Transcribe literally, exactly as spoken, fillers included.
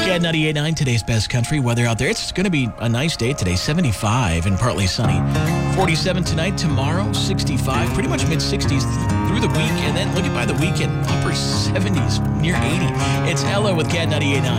Cat ninety-eight point nine, today's best country weather out there. It's going to be a nice day today, seventy-five and partly sunny. forty-seven tonight, tomorrow, sixty-five, pretty much mid-sixties through the week. And then look at by the weekend, upper seventies, near eighty. It's Ella with Cat ninety-eight point nine.